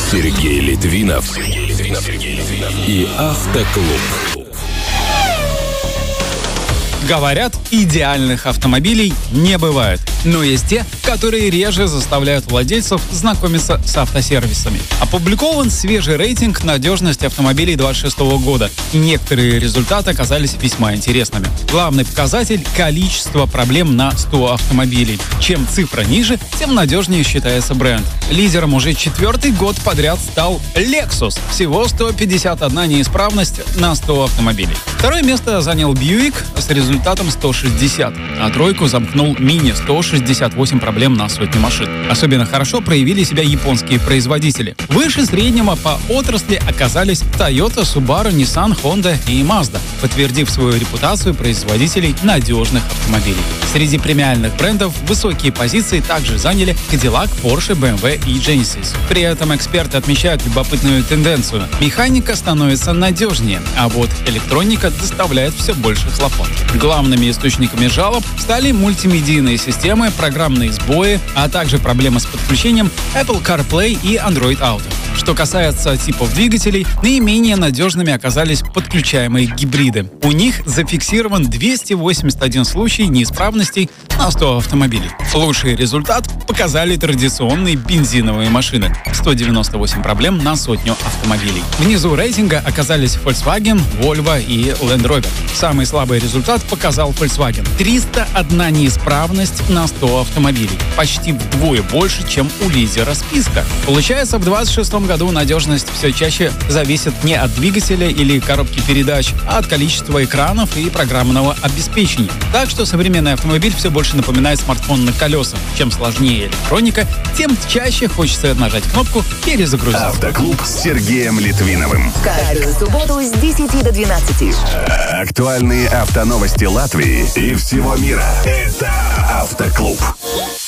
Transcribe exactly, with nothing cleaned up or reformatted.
Сергей Литвинов и Автоклуб. Говорят, идеальных автомобилей не бывает. Но есть те, которые реже заставляют владельцев знакомиться с автосервисами. Опубликован свежий рейтинг надежности автомобилей двадцать шестого года. И некоторые результаты оказались весьма интересными. Главный показатель – количество проблем на сто автомобилей. Чем цифра ниже, тем надежнее считается бренд. Лидером уже четвертый год подряд стал Lexus. Всего сто пятьдесят одна неисправность на сто автомобилей. Второе место занял Buick с результатом сто шестьдесят, а тройку замкнул Mini – сто шестьдесят восемь проблем на сотню машин. Особенно хорошо проявили себя японские производители. Выше среднего по отрасли оказались Toyota, Subaru, Nissan, Honda и Mazda, подтвердив свою репутацию производителей надежных автомобилей. Среди премиальных брендов высокие позиции также заняли Cadillac, Porsche, бэ эм вэ и Genesis. При этом эксперты отмечают любопытную тенденцию. Механика становится надежнее, а вот электроника доставляет все больше хлопот. Главными источниками жалоб стали мультимедийные системы, программные сбои, а также проблемы с подключением Apple CarPlay и Android Auto. Что касается типов двигателей, наименее надежными оказались подключаемые гибриды. У них зафиксирован двести восемьдесят один случай неисправностей на сто автомобилей. Лучший результат показали традиционные бензиновые машины – сто девяносто восемь проблем на сотню автомобилей. Внизу рейтинга оказались Volkswagen, Volvo и Land Rover. Самый слабый результат показал Volkswagen – триста одна неисправность на сто автомобилей. Почти вдвое больше, чем у лидера списка. Получается, в двадцать шестом году надежность все чаще зависит не от двигателя или коробки передач, а от количества экранов и программного обеспечения. Так что современный автомобиль все больше напоминает смартфон на колесах. Чем сложнее электроника, тем чаще хочется нажать кнопку «Перезагрузить». Автоклуб с Сергеем Литвиновым. Каждую субботу с десяти до двенадцати. Актуальные автоновости Латвии и всего мира. Это Автоклуб.